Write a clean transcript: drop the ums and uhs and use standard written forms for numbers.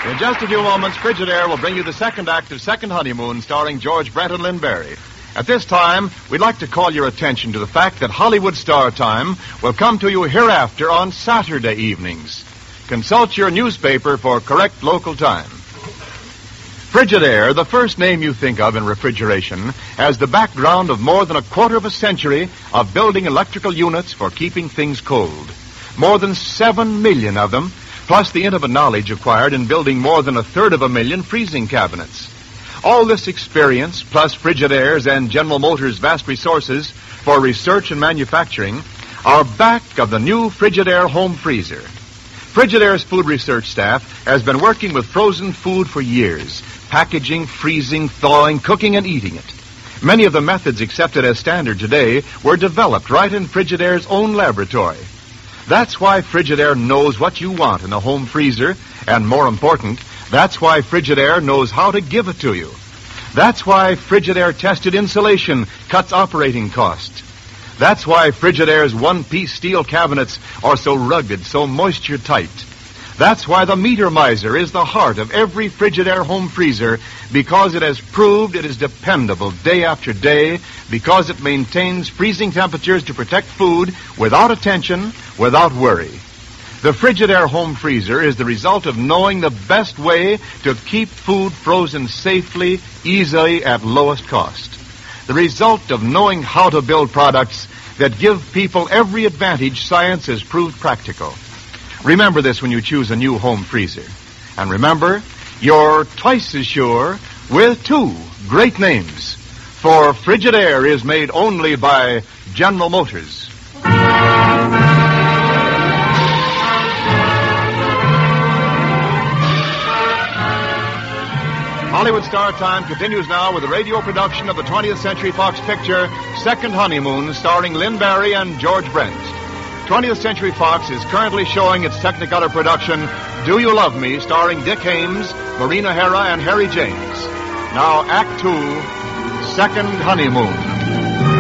In just a few moments, Frigidaire will bring you the second act of Second Honeymoon, starring George Brent and Lynn Barry. At this time, we'd like to call your attention to the fact that Hollywood Star Time will come to you hereafter on Saturday evenings. Consult your newspaper for correct local time. Frigidaire, the first name you think of in refrigeration, has the background of more than a quarter of a century of building electrical units for keeping things cold. More than 7 million of them, plus the intimate knowledge acquired in building more than 1/3 freezing cabinets. All this experience, plus Frigidaire's and General Motors' vast resources for research and manufacturing, are back of the new Frigidaire home freezer. Frigidaire's food research staff has been working with frozen food for years, packaging, freezing, thawing, cooking, and eating it. Many of the methods accepted as standard today were developed right in Frigidaire's own laboratory. That's why Frigidaire knows what you want in a home freezer, and more important, that's why Frigidaire knows how to give it to you. That's why Frigidaire tested insulation cuts operating costs. That's why Frigidaire's one-piece steel cabinets are so rugged, so moisture-tight. That's why the Meter Miser is the heart of every Frigidaire home freezer, because it has proved it is dependable day after day, because it maintains freezing temperatures to protect food without attention, without worry. The Frigidaire home freezer is the result of knowing the best way to keep food frozen safely, easily, at lowest cost. The result of knowing how to build products that give people every advantage science has proved practical. Remember this when you choose a new home freezer. And remember, you're twice as sure with two great names. For Frigidaire is made only by General Motors. Hollywood Star Time continues now with a radio production of the 20th Century Fox picture, Second Honeymoon, starring Lynn Barry and George Brent. 20th Century Fox is currently showing its Technicolor production, Do You Love Me, starring Dick Haymes, Maureen O'Hara, and Harry James. Now, Act 2, Second Honeymoon.